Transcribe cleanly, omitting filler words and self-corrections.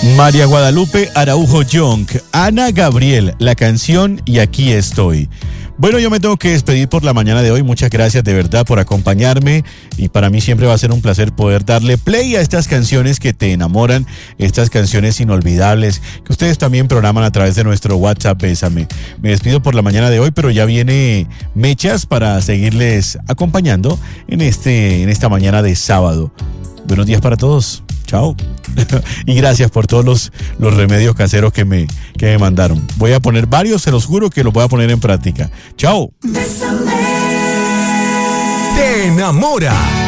María Guadalupe Araujo Young, Ana Gabriel, la canción Y aquí estoy. Bueno, yo me tengo que despedir por la mañana de hoy. Muchas gracias de verdad por acompañarme y para mí siempre va a ser un placer poder darle play a estas canciones que te enamoran, estas canciones inolvidables que ustedes también programan a través de nuestro WhatsApp Bésame. Me despido por la mañana de hoy, pero ya viene Mechas para seguirles acompañando en esta mañana de sábado. Buenos días para todos. Chao. Y gracias por todos los remedios caseros que me mandaron. Voy a poner varios, se los juro que los voy a poner en práctica. Chao. Te enamora